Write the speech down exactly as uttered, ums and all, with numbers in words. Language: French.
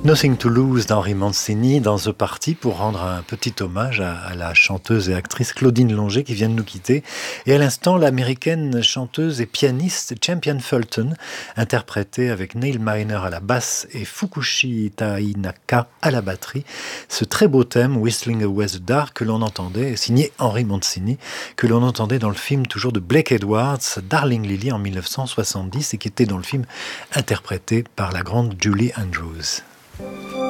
Nothing to Lose d'Henri Mancini dans The Party pour rendre un petit hommage à, à la chanteuse et actrice Claudine Longet qui vient de nous quitter. Et à l'instant, l'américaine chanteuse et pianiste Champion Fulton, interprétée avec Neil Miner à la basse et Fukushi Tainaka à la batterie, ce très beau thème Whistling Away the Dark que l'on entendait, signé Henri Mancini, que l'on entendait dans le film toujours de Blake Edwards, Darling Lily en mille neuf cent soixante-dix et qui était dans le film interprété par la grande Julie Andrews.